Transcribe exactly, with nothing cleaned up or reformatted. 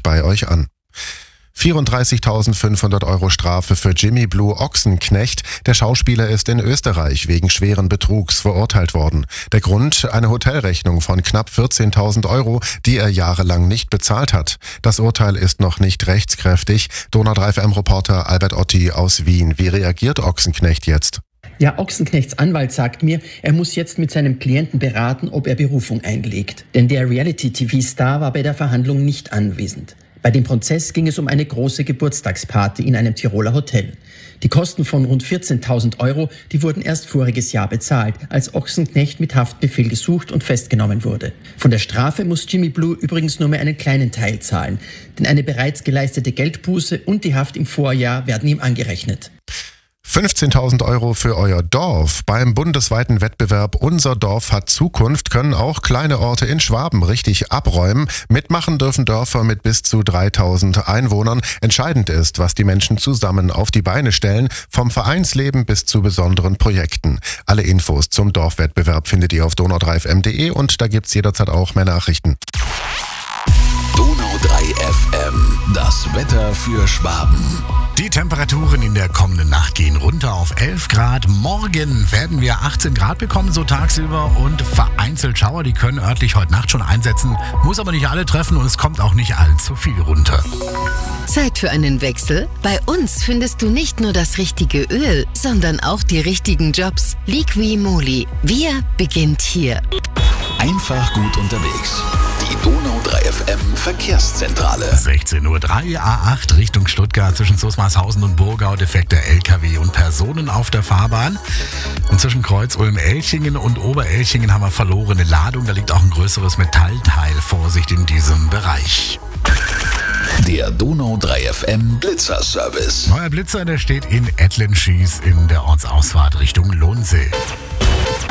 kommt bei euch an. vierunddreißigtausendfünfhundert Euro Strafe für Jimmy Blue Ochsenknecht. Der Schauspieler ist in Österreich wegen schweren Betrugs verurteilt worden. Der Grund: eine Hotelrechnung von knapp vierzehntausend Euro, die er jahrelang nicht bezahlt hat. Das Urteil ist noch nicht rechtskräftig. Donau drei F M-Reporter Albert Otti aus Wien. Wie reagiert Ochsenknecht jetzt? Ja, Ochsenknechts Anwalt sagt mir, er muss jetzt mit seinem Klienten beraten, ob er Berufung einlegt. Denn der Reality-T V-Star war bei der Verhandlung nicht anwesend. Bei dem Prozess ging es um eine große Geburtstagsparty in einem Tiroler Hotel. Die Kosten von rund vierzehntausend Euro, die wurden erst voriges Jahr bezahlt, als Ochsenknecht mit Haftbefehl gesucht und festgenommen wurde. Von der Strafe muss Jimmy Blue übrigens nur mehr einen kleinen Teil zahlen, denn eine bereits geleistete Geldbuße und die Haft im Vorjahr werden ihm angerechnet. fünfzehntausend Euro für euer Dorf. Beim bundesweiten Wettbewerb Unser Dorf hat Zukunft können auch kleine Orte in Schwaben richtig abräumen. Mitmachen dürfen Dörfer mit bis zu dreitausend Einwohnern. Entscheidend ist, was die Menschen zusammen auf die Beine stellen, vom Vereinsleben bis zu besonderen Projekten. Alle Infos zum Dorfwettbewerb findet ihr auf donau drei f m punkt de und da gibt's jederzeit auch mehr Nachrichten. Donau drei F M, das Wetter für Schwaben. Die Temperaturen in der kommenden Nacht gehen runter auf elf Grad. Morgen werden wir achtzehn Grad bekommen, so tagsüber, und vereinzelt Schauer, die können örtlich heute Nacht schon einsetzen. Muss aber nicht alle treffen und es kommt auch nicht allzu viel runter. Zeit für einen Wechsel? Bei uns findest du nicht nur das richtige Öl, sondern auch die richtigen Jobs. Liqui Moly. Wir beginnt hier. Einfach gut unterwegs. Die Donau drei F M Verkehrszentrale. sechzehn Uhr drei, A acht Richtung Stuttgart, zwischen Soßmarshausen und Burgau defekter L K W und Personen auf der Fahrbahn. Und zwischen Kreuz Ulm-Elchingen und Oberelchingen haben wir verlorene Ladung. Da liegt auch ein größeres Metallteil. Vorsicht in diesem Bereich. Der Donau drei F M Blitzerservice. Neuer Blitzer, der steht in Ettlenschieß in der Ortsausfahrt Richtung Lohnsee.